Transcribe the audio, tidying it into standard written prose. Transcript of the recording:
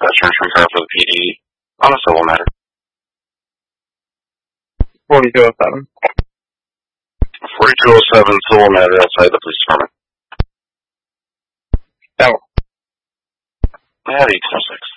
dispatcher from car for the PD on a civil matter. 4207. 4207 civil matter outside the police department. That one. Yeah, 1806.